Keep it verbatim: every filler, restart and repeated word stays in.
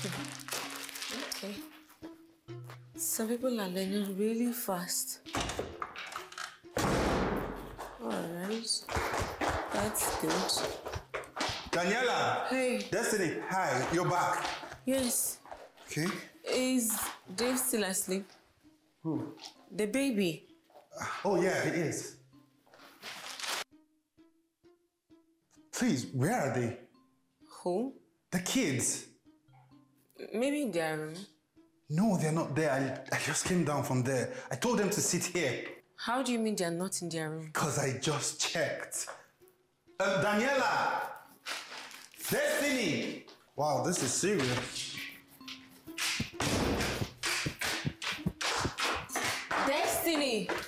Okay. Some people are learning really fast. Alright. That's good. Daniela! Hey. Destiny, hi, you're back. Yes. Okay. Is Dave still asleep? Who? The baby. Oh, yeah, he is. Please, where are they? Who? The kids. Maybe in their room. No, they're not there. I, I just came down from there. I told them to sit here. How do you mean they're not in their room? Because I just checked. Uh, Daniela! Destiny! Wow, this is serious. Destiny!